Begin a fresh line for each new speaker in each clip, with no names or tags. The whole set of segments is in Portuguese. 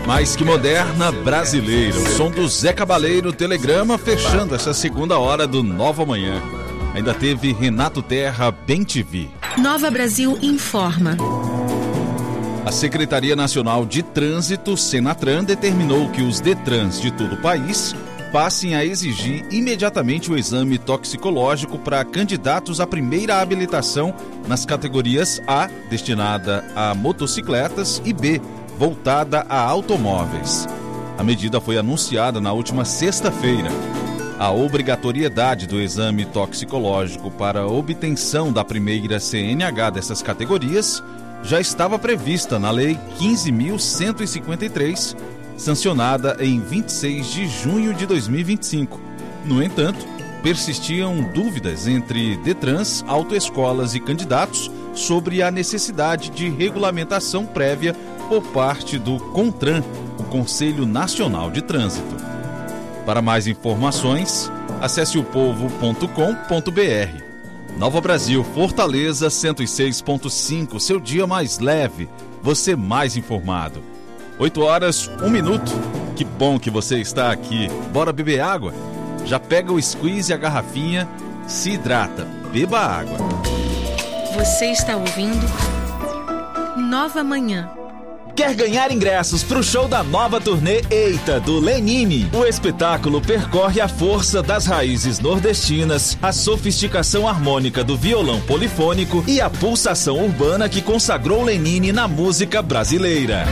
Mais que moderna, brasileira. O som do Zé Cabaleiro, Telegrama, fechando essa segunda hora do Nova Manhã. Ainda teve Renato Terra, Bem TV.
Nova Brasil informa.
A Secretaria Nacional de Trânsito, Senatran, determinou que os Detrans de todo o país passem a exigir imediatamente o exame toxicológico para candidatos à primeira habilitação nas categorias A, destinada a motocicletas, e B, voltada a automóveis. A medida foi anunciada na última sexta-feira. A obrigatoriedade do exame toxicológico para a obtenção da primeira CNH dessas categorias já estava prevista na Lei 15.153, sancionada em 26 de junho de 2025. No entanto, persistiam dúvidas entre Detrans, autoescolas e candidatos sobre a necessidade de regulamentação prévia por parte do CONTRAN, o Conselho Nacional de Trânsito. Para mais informações, acesse opovo.com.br. Nova Brasil, Fortaleza 106.5, seu dia mais leve, você mais informado. 8h01. Que bom que você está aqui. Bora beber água? Já pega o squeeze e a garrafinha, se hidrata, beba água.
Você está ouvindo Nova Manhã.
Quer ganhar ingressos para o show da nova turnê Eita, do Lenine? O espetáculo percorre a força das raízes nordestinas, a sofisticação harmônica do violão polifônico e a pulsação urbana que consagrou Lenine na música brasileira.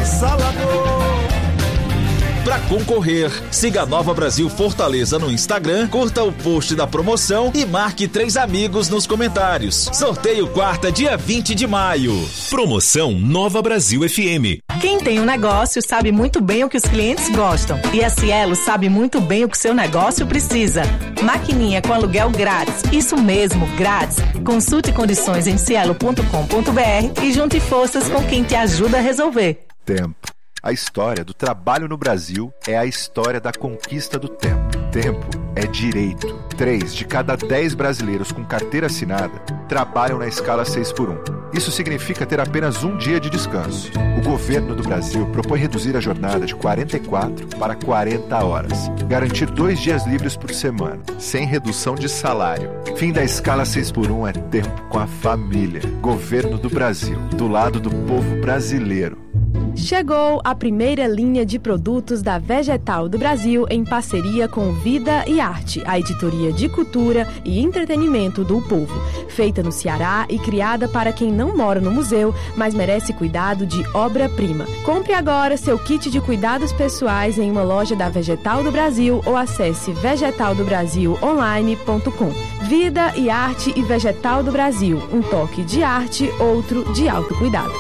Para concorrer, siga a Nova Brasil Fortaleza no Instagram, curta o post da promoção e marque 3 amigos nos comentários. Sorteio quarta, dia 20 de maio.
Promoção Nova Brasil FM.
Quem tem um negócio sabe muito bem o que os clientes gostam. E a Cielo sabe muito bem o que seu negócio precisa. Maquininha com aluguel grátis. Isso mesmo, grátis. Consulte condições em cielo.com.br e junte forças com quem te ajuda a resolver.
Tempo. A história do trabalho no Brasil é a história da conquista do tempo. Tempo é direito. 3 de cada 10 brasileiros com carteira assinada trabalham na escala 6x1. Isso significa ter apenas um dia de descanso. O governo do Brasil propõe reduzir a jornada de 44 para 40 horas. Garantir 2 dias livres por semana, sem redução de salário. Fim da escala 6x1 é tempo com a família. Governo do Brasil, do lado do povo brasileiro.
Chegou a primeira linha de produtos da Vegetal do Brasil em parceria com Vida e Arte, a editoria de cultura e entretenimento do povo. Feita no Ceará e criada para quem não mora no museu, mas merece cuidado de obra-prima. Compre agora seu kit de cuidados pessoais em uma loja da Vegetal do Brasil ou acesse vegetaldobrasilonline.com. Vida e Arte e Vegetal do Brasil, um toque de arte, outro de autocuidado.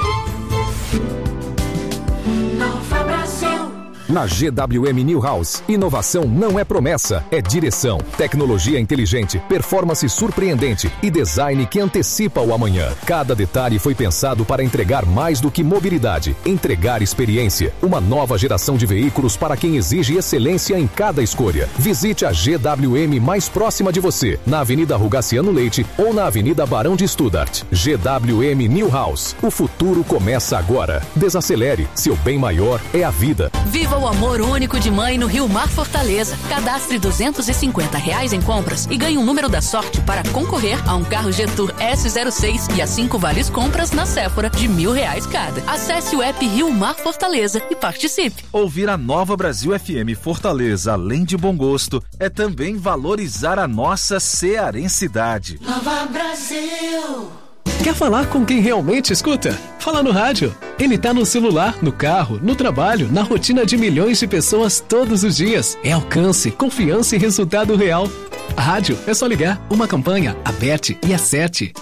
Na GWM New House, inovação não é promessa, é direção. Tecnologia inteligente, performance surpreendente e design que antecipa o amanhã. Cada detalhe foi pensado para entregar mais do que mobilidade, entregar experiência. Uma nova geração de veículos para quem exige excelência em cada escolha. Visite a GWM mais próxima de você, na Avenida Rugaciano Leite ou na Avenida Barão de Studart. GWM New House. O futuro começa agora. Desacelere, seu bem maior é a vida.
Viva o amor único de mãe no Rio Mar Fortaleza. Cadastre R$250 em compras e ganhe um número da sorte para concorrer a um carro Getur S06 e a 5 vales compras na Sephora de R$1.000 cada. Acesse o app Rio Mar Fortaleza e participe.
Ouvir a Nova Brasil FM Fortaleza, além de bom gosto, é também valorizar a nossa cearensidade.
Nova Brasil.
Quer falar com quem realmente escuta? Fala no rádio. Ele tá no celular, no carro, no trabalho, na rotina de milhões de pessoas todos os dias. É alcance, confiança e resultado real. A rádio é só ligar, uma campanha, aperte e acerte.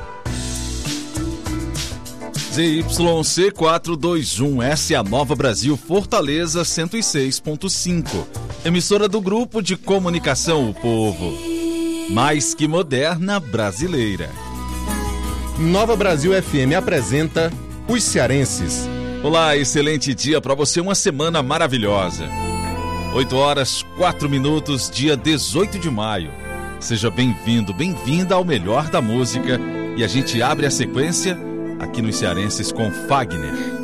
ZYC421, essa é a Nova Brasil Fortaleza 106.5. Emissora do Grupo de Comunicação O Povo. Mais que moderna, brasileira.
Nova Brasil FM apresenta Os Cearenses.
Olá, excelente dia para você, uma semana maravilhosa. 8h04, dia 18 de maio. Seja bem-vindo, bem-vinda ao melhor da música. E a gente abre a sequência aqui nos Cearenses com Fagner.